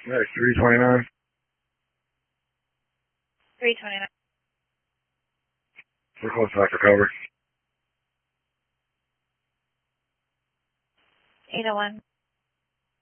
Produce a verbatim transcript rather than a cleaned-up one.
That's three twenty-nine. three twenty-nine. We're close enough for cover. eight oh one.